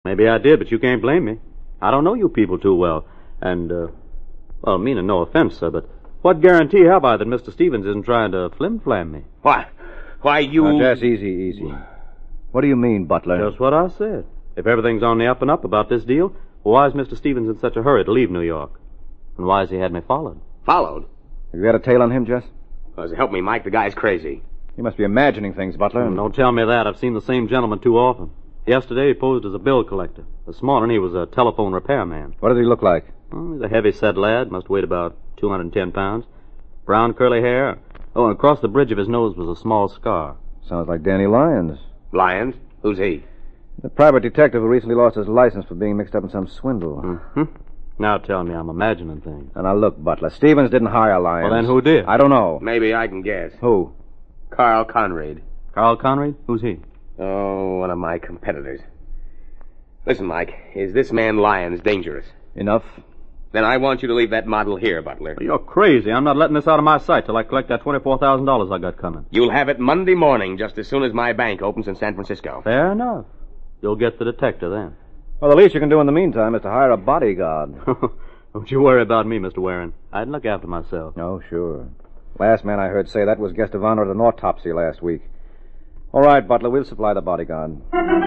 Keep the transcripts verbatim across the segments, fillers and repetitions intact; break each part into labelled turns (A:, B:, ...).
A: Maybe I did, but you can't blame me. I don't know you people too well. And, uh, well, meaning no offense, sir, but what guarantee have I that Mister Stevens isn't trying to flim-flam me?
B: Why? Why, you...
C: Now, Jess, easy, easy. What do you mean, Butler?
A: Just what I said. If everything's on the up and up about this deal, well, why is Mister Stevens in such a hurry to leave New York? And why has he had me followed?
B: Followed?
C: Have you got a tail on him, Jess?
B: Well, help me, Mike. The guy's crazy.
C: You must be imagining things, Butler.
A: Mm, don't tell me that. I've seen the same gentleman too often. Yesterday he posed as a bill collector. This morning he was a telephone repairman.
C: What does he look like?
A: Oh, he's a heavy-set lad. Must weigh about two hundred ten pounds. Brown curly hair. Oh, and across the bridge of his nose was a small scar.
C: Sounds like Danny Lyons.
B: Lyons? Who's he?
C: The private detective who recently lost his license for being mixed up in some swindle.
A: Mm-hmm. Now tell me I'm imagining things.
C: And now look, Butler, Stevens didn't hire Lyons.
A: Well, then who did?
C: I don't know.
B: Maybe I can guess.
C: Who?
B: Carl Conrad.
A: Carl Conrad? Who's he?
B: Oh, one of my competitors. Listen, Mike, is this man Lyons dangerous?
C: Enough.
B: Then I want you to leave that model here, Butler.
A: You're crazy. I'm not letting this out of my sight till I collect that twenty-four thousand dollars I got coming.
B: You'll have it Monday morning, just as soon as my bank opens in San Francisco.
A: Fair enough. You'll get the detective then.
C: Well, the least you can do in the meantime is to hire a bodyguard.
A: Don't you worry about me, Mister Warren. I'd look after myself.
C: Oh, sure. Last man I heard say that was guest of honor at an autopsy last week. All right, Butler, we'll supply the bodyguard.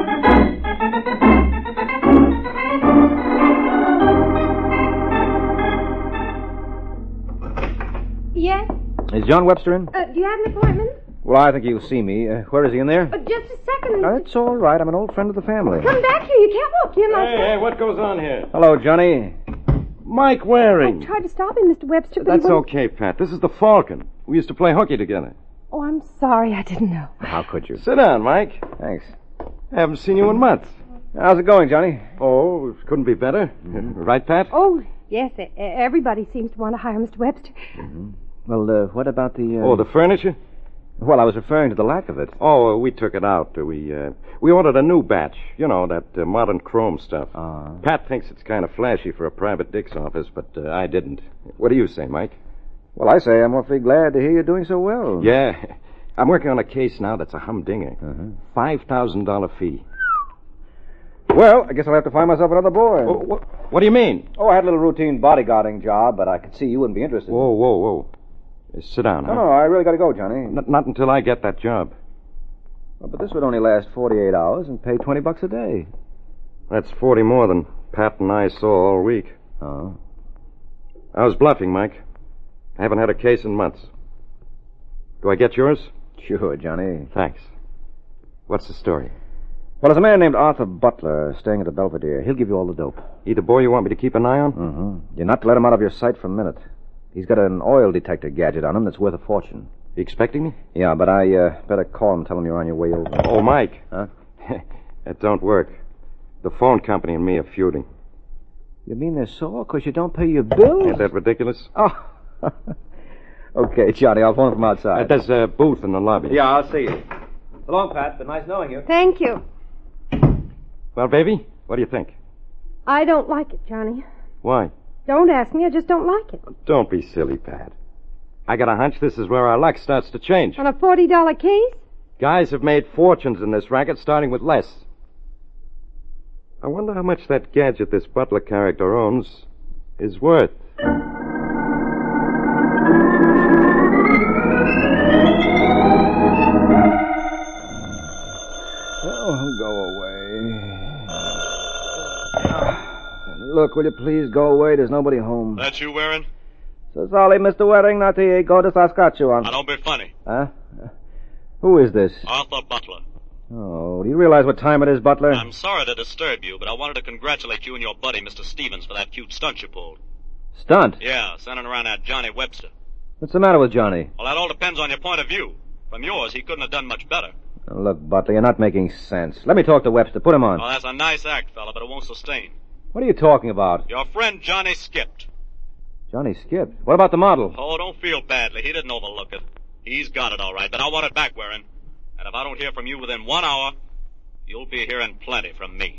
D: Yes?
C: Is John Webster in?
D: Uh, do you have an appointment?
C: Well, I think he'll see me. Uh, where is he, in there?
D: Uh, just a second.
C: That's all right. I'm an old friend of the family.
D: Come back here. You can't walk. You're not...
E: Hey, hey, what goes on here?
C: Hello, Johnny.
E: Mike Waring.
D: I tried to stop him, Mister Webster, but
E: That's
D: he wouldn't...
E: okay, Pat. This is the Falcon. We used to play hooky together.
D: Oh, I'm sorry. I didn't know.
C: How could you?
E: Sit down, Mike.
C: Thanks.
E: I haven't seen you in months.
C: How's it going, Johnny?
E: Oh, it couldn't be better. Mm-hmm. Right, Pat?
D: Oh, yes. e- Everybody seems to want to hire Mister Webster.
C: Mm-hmm. Well, uh, what about the... Uh...
E: Oh, the furniture?
C: Well, I was referring to the lack of it.
E: Oh, uh, we took it out. Uh, we uh, we ordered a new batch. You know, that uh, modern chrome stuff.
C: Uh-huh.
E: Pat thinks it's kind of flashy for a private dick's office, but uh, I didn't. What do you say, Mike?
C: Well, I say I'm awfully glad to hear you're doing so well.
E: Yeah. I'm working on a case now that's a humdinger.
C: Uh-huh.
E: five thousand dollars fee.
C: Well, I guess I'll have to find myself another boy.
E: Oh, what, what do you mean?
C: Oh, I had a little routine bodyguarding job, but I could see you wouldn't be interested.
E: Whoa, whoa, whoa. Uh, Sit down, huh?
C: No, no, I really got to go, Johnny.
E: N- not until I get that job.
C: Well, but this would only last forty-eight hours and pay twenty bucks a day.
E: That's forty more than Pat and I saw all week.
C: Oh.
E: I was bluffing, Mike. I haven't had a case in months. Do I get yours?
C: Sure, Johnny.
E: Thanks. What's the story?
C: Well, there's a man named Arthur Butler staying at the Belvedere. He'll give you all the dope.
E: He the boy you want me to keep an eye on?
C: Mm-hmm. You're not to let him out of your sight for a minute. He's got an oil detector gadget on him that's worth a fortune.
E: You expecting me?
C: Yeah, but I uh, better call him and tell him you're on your way over.
E: Oh, Mike.
C: Huh?
E: That don't work. The phone company and me are feuding.
C: You mean they're sore because you don't pay your bills?
E: Ain't that ridiculous?
C: Oh. Okay, Johnny, I'll phone from outside.
E: Uh, there's a booth in the lobby.
C: Yeah, I'll see you. So long, Pat. Been nice knowing you.
D: Thank you.
E: Well, baby, what do you think?
D: I don't like it, Johnny.
E: Why?
D: Don't ask me. I just don't like it.
E: Don't be silly, Pat. I got a hunch this is where our luck starts to change.
D: On a forty dollar case?
E: Guys have made fortunes in this racket starting with less. I wonder how much that gadget this Butler character owns is worth.
C: Oh, go away. Look, will you please go away? There's nobody home.
F: That you, Warren?
C: So sorry, Mister Waring, not to go to Saskatchewan.
F: I don't be funny.
C: Huh? Who is this?
F: Arthur Butler.
C: Oh, do you realize what time it is, Butler?
F: I'm sorry to disturb you, but I wanted to congratulate you and your buddy, Mister Stevens, for that cute stunt you pulled.
C: Stunt?
F: Yeah, sending around that Johnny Webster.
C: What's the matter with Johnny?
F: Well, that all depends on your point of view. From yours, he couldn't have done much better.
C: Oh, look, Butler, you're not making sense. Let me talk to Webster. Put him on.
F: Well, that's a nice act, fella, but it won't sustain.
C: What are you talking about?
F: Your friend Johnny skipped.
C: Johnny skipped. What about the model?
F: Oh, don't feel badly. He didn't overlook it. He's got it all right, but I want it back, Warren. And if I don't hear from you within one hour, you'll be hearing plenty from me.